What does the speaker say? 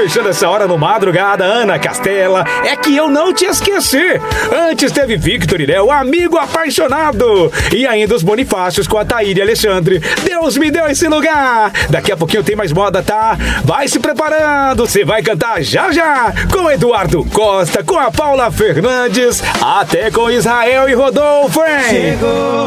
fechando essa hora no Madrugada, Ana Castela, é que eu não te esqueci. Antes teve Victor, né? O amigo apaixonado. E ainda os Bonifácios com a Taíra e Alexandre. Deus me deu esse lugar. Daqui a pouquinho tem mais moda, tá? Vai se preparando, você vai cantar já já com Eduardo Costa, com a Paula Fernandes, até com Israel e Rodolfo, hein? Chegou